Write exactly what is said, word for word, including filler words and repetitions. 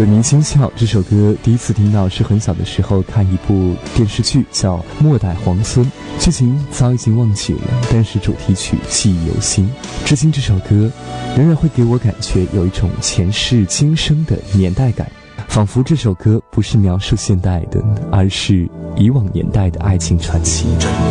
鬼迷心窍这首歌第一次听到是很小的时候看一部电视剧叫《末代皇孙》，剧情早已经忘记了，但是主题曲记忆犹新。至今这首歌仍然会给我感觉有一种前世今生的年代感，仿佛这首歌不是描述现代的，而是以往年代的爱情传奇。